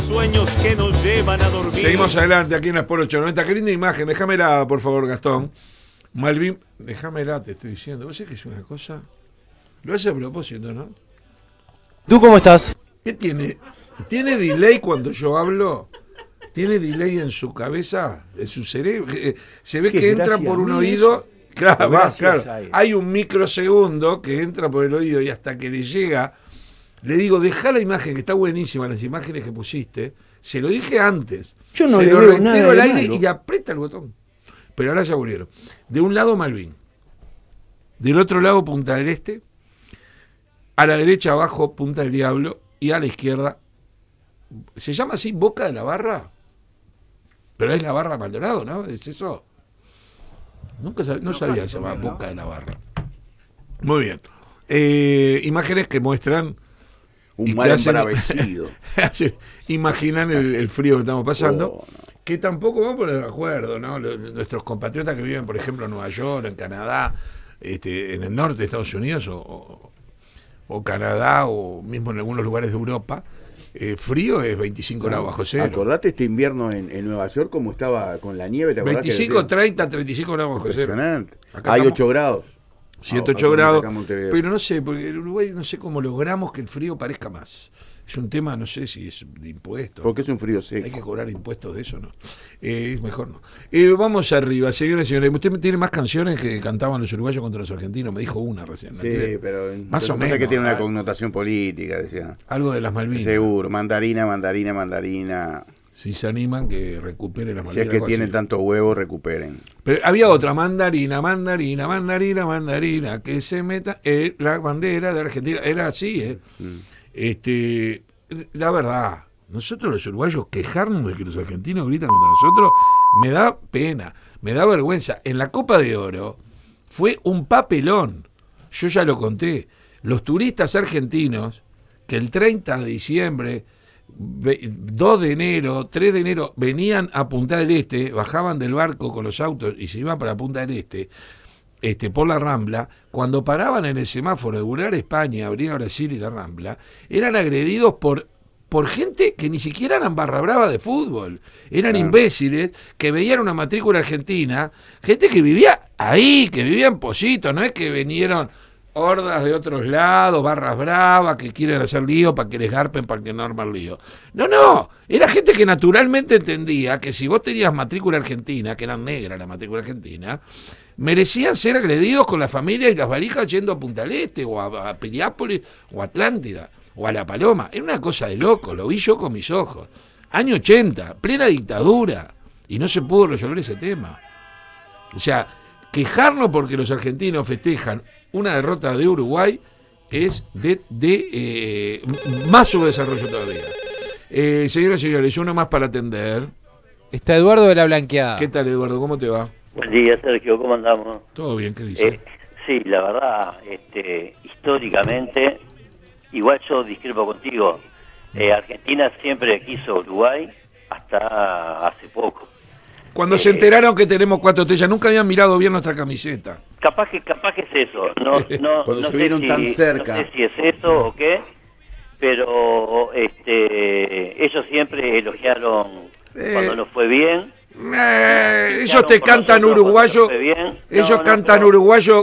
sueños que nos llevan a dormir. Seguimos adelante aquí en la Sport 890. Qué linda imagen, déjamela, por favor, Gastón. Malvin, déjamela, te estoy diciendo. ¿Vos sabés que es una cosa? Lo hace a propósito, ¿no? ¿Tú cómo estás? ¿Qué tiene? ¿Tiene delay cuando yo hablo? ¿Tiene delay en su cabeza, en su cerebro? Se ve que entra por un oído. Claro, claro. Hay un microsegundo que entra por el oído y hasta que le llega, le digo, dejá la imagen, que está buenísima, las imágenes que pusiste. Se lo dije antes. Yo no se le lo veo reitero nada al de aire malo. y aprieta el botón. Pero ahora ya volvieron. De un lado Malvin. Del otro lado Punta del Este. A la derecha abajo Punta del Diablo. Y a la izquierda, ¿se llama así Boca de la Barra? Pero es la Barra Maldonado, ¿no? ¿Es eso? Nunca no sabía que se llamaba Boca de la Barra. Muy bien. Imágenes que muestran un mar embravecido. Imaginan el frío que estamos pasando. Oh, no. Que tampoco vamos a poner de acuerdo, ¿no? Nuestros compatriotas que viven, por ejemplo, en Nueva York, en Canadá, en el norte de Estados Unidos, o Canadá, o mismo en algunos lugares de Europa, frío es 25 grados bajo cero. Acordate este invierno en Nueva York como estaba con la nieve. ¿Te acordás 25, 30, 35 grados bajo cero. Impresionante. Acá Hay estamos 8 grados. 7, 8 grados. Montevideo. Pero no sé, porque en Uruguay no sé cómo logramos que el frío parezca más. Es un tema, no sé si es de impuestos. Porque es un frío seco. Hay que cobrar impuestos de eso, ¿no? Mejor no. Vamos arriba, señores y señores. Usted tiene más canciones que cantaban los uruguayos contra los argentinos. Me dijo una recién. Sí, pero más o menos. que tiene una connotación política, decía. Algo de las Malvinas. Seguro. Mandarina, mandarina, mandarina. Si se animan, que recuperen las Malvinas. Si es que tienen tanto huevo, recuperen. Pero había otra, mandarina, mandarina, mandarina, mandarina, que se meta la bandera de Argentina. Era así, ¿eh? La verdad, nosotros los uruguayos quejarnos de que los argentinos gritan contra nosotros, me da pena, me da vergüenza. En la Copa de Oro fue un papelón. Yo ya lo conté. Los turistas argentinos que el 30 de diciembre, 2 de enero, 3 de enero venían a Punta del Este, bajaban del barco con los autos y se iban para Punta del Este, por la Rambla, cuando paraban en el semáforo de Boulevard España, Avenida Brasil y la Rambla, eran agredidos por gente que ni siquiera eran barra brava de fútbol, eran imbéciles que veían una matrícula argentina, gente que vivía ahí, que vivía en Positos, no es que vinieron hordas de otros lados, barras bravas, que quieren hacer lío para que les garpen, para que no armen lío. No, era gente que naturalmente entendía que si vos tenías matrícula argentina, que era negra la matrícula argentina, merecían ser agredidos con la familia y las valijas yendo a Punta del Este, o a Piriápolis, o a Atlántida, o a La Paloma. Era una cosa de loco, lo vi yo con mis ojos. Año 80, plena dictadura, y no se pudo resolver ese tema. O sea, quejarnos porque los argentinos festejan una derrota de Uruguay es de más subdesarrollo todavía. Señoras y señores, uno más para atender. Está Eduardo de la Blanqueada. ¿Qué tal, Eduardo? ¿Cómo te va? Buen día, Sergio, ¿cómo andamos? Todo bien, ¿qué dice? Sí, la verdad, históricamente, igual yo discrepo contigo, Argentina siempre quiso Uruguay hasta hace poco. Cuando se enteraron que tenemos 4 estrellas, nunca habían mirado bien nuestra camiseta. Capaz que es eso, Cuando se vieron tan cerca. No sé si es eso o qué, pero ellos siempre elogiaron cuando nos fue bien. Ellos te cantan uruguayo, ellos cantan uruguayo